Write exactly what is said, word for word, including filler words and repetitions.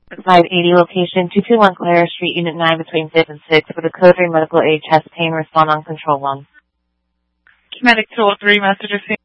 five eighty location, two two one Clara Street, Unit nine, between fifth and sixth, for the code three medical aid chest pain, respond on control one. Medic tool three, message received.